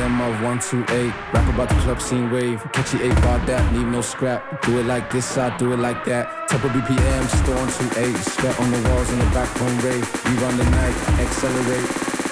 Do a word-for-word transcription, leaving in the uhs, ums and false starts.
M of one two eight. Rap about the club scene wave. Catchy eight bar that, leave no scrap. Do it like this, I do it like that. Top of B P M, store on two eight. Sweat on the walls in the back home rave. We run the night, accelerate.